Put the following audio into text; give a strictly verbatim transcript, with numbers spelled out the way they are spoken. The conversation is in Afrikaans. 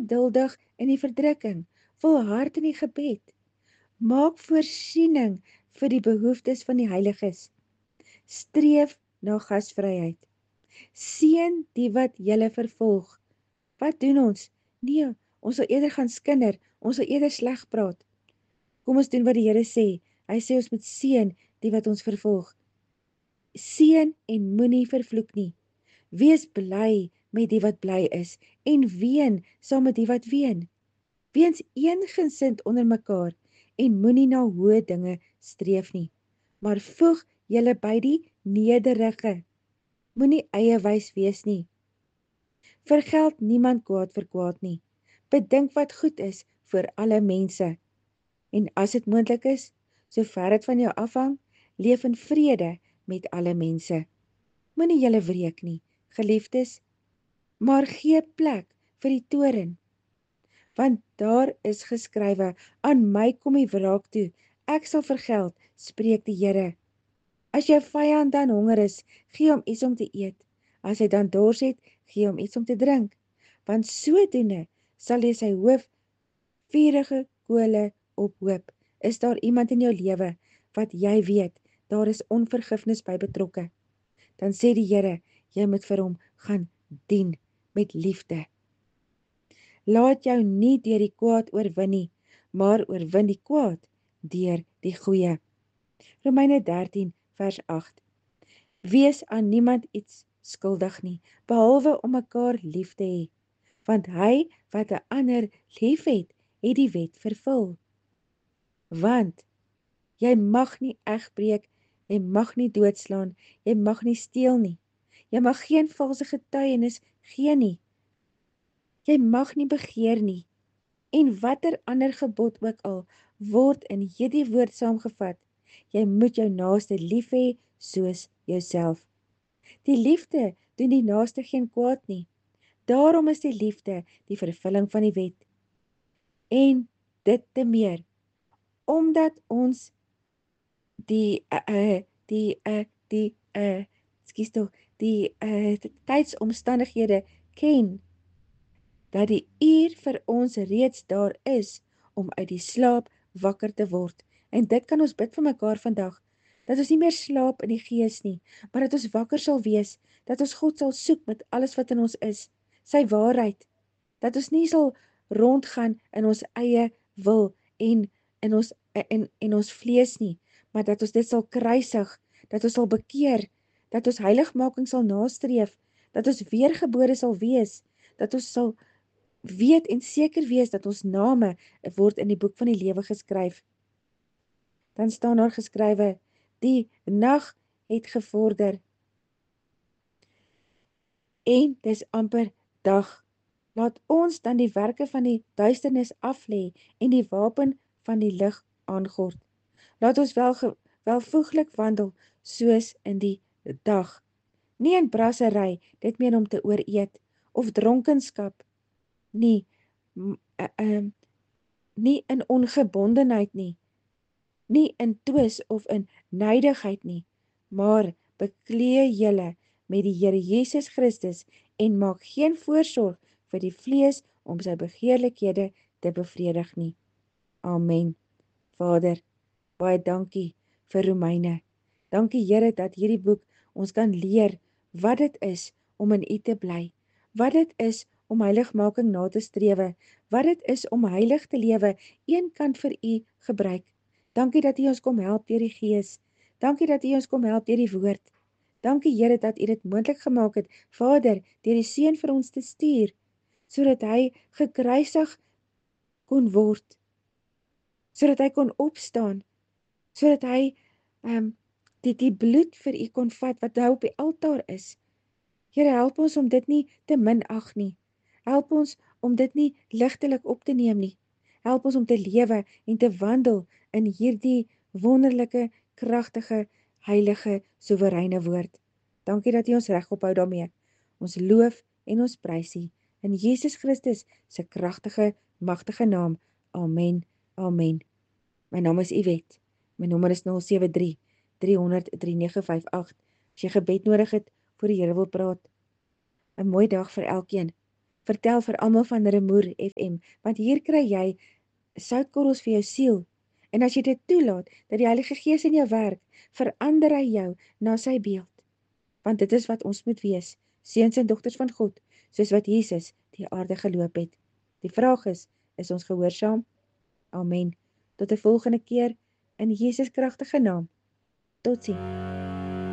geduldig in die verdrukking, volhard in die gebed. Maak voorsiening vir die behoeftes van die heiliges. Streef na gasvryheid. Seën die wat julle vervolg. Wat doen ons? Nee, ons wil eerder gaan skinder, ons wil eerder sleg praat. Kom ons doen wat die Here sê. Hy sê ons moet seën die wat ons vervolg. Seën en moenie vervloek nie. Wees bly met die wat bly is, en ween saam met die wat ween. Weens eengesind onder mekaar, en moenie na hoë dinge streef nie, maar voeg julle by die nederige. Moenie eiewys wees nie. Vergeld niemand kwaad vir kwaad nie. Bedink wat goed is vir alle mense. En as dit moontlik is, so ver dit van jou afhang, leef in vrede met alle mense. Moenie julle wreek nie, geliefdes, maar gee plek vir die toorn. Want daar is geskrywe, aan my kom die wraak toe, ek sal vergeld, spreek die Here. As jou vyand dan honger is, gee hom iets om te eet. As hy dan dors het, gee hom iets om te drink. Want sodoende sal jy sy hoof vurige kole ophoop. Is daar iemand in jou lewe wat jy weet, daar is onvergifnis by betrokke? Dan sê die Here, jy moet vir hom gaan dien met liefde. Laat jou nie deur die kwaad oorwin nie, maar oorwin die kwaad deur die goeie. Romeine dertien vers agt. Wees aan niemand iets skuldig nie, behalwe om mekaar lief te hê, want hy wat 'n ander lief het, het die wet vervul. Want jy mag nie egbreek, jy mag nie doodslaan, jy mag nie steel nie, jy mag geen valse getuienis gee nie, jy mag nie begeer nie, en watter ander gebod ook al, word in hierdie woord saamgevat, jy moet jou naaste lief hê soos jouself. Die liefde doen die naaste geen kwaad nie, daarom is die liefde die vervulling van die wet. En dit te meer, omdat ons die, uh, uh, die, uh, die, uh, excuse toch, die uh, tydsomstandighede ken, dat die uur vir ons reeds daar is, om uit die slaap wakker te word. En dit kan ons bid vir mekaar vandag, dat ons nie meer slaap in die gees nie, maar dat ons wakker sal wees, dat ons God sal soek met alles wat in ons is, sy waarheid, dat ons nie sal rondgaan in ons eie wil, en in ons, en, en ons vlees nie, maar dat ons dit sal kruisig, dat ons sal bekeer, dat ons heiligmaking sal nastreef, dat ons weergebore sal wees, dat ons sal weet en seker wees, dat ons name word in die boek van die lewe geskryf. Dan staan daar geskrywe, die nag het gevorder, en dis amper dag. Laat ons dan die werke van die duisternis aflê, en die wapen van die lig aangord. Laat ons wel welvoeglik wandel, soos in die dag. Nie in brassery, dit meen om te ooreet, of dronkenskap, nie, uh, uh, nie in ongebondenheid nie, nie in twis of in nydigheid nie, maar beklee julle met die Here Jesus Christus en maak geen voorsorg vir die vlees om sy begeerlikhede te bevredig nie. Amen. Vader, baie dankie vir Romeine. Dankie Here dat hierdie boek ons kan leer wat dit is om in U te bly, wat dit is om heiligmaking na te strewe, wat dit is om heilig te lewe, een kant vir U gebruik. Dankie dat U ons kom help deur die Gees. Dankie dat U ons kom help deur die woord. Dankie Here dat U dit moontlik gemaak het, Vader, deur die Seun vir ons te stuur, sodat hy gekruisig kon word, sodat hy kon opstaan, sodat hy um, die, die bloed vir U kon vat, wat nou op die altaar is. Here, help ons om dit nie te minag nie. Help ons om dit nie ligtelik op te neem nie. Help ons om te lewe en te wandel in hierdie wonderlike, kragtige, heilige, soewereine woord. Dankie dat U ons reg ophou daarmee. Ons loof en ons prys U in Jesus Christus se kragtige, magtige naam. Amen. Amen. My naam is Yvette. My nommer is nul sewe drie, drie nul nul, drie nege vyf agt. As jy gebed nodig het, voor die Here wil praat. 'n Mooi dag vir elkeen. Vertel vir almal van Remoer F M, want hier kry jy soutkorrels vir jou siel. En as jy dit toelaat, dat die Heilige Gees in jou werk, verander hy jou na sy beeld. Want dit is wat ons moet wees, seuns en dogters van God, soos wat Jesus die aarde geloop het. Die vraag is, is ons gehoorsaam? Amen. Tot die volgende keer, in Jesus kragtige naam. Totsiens.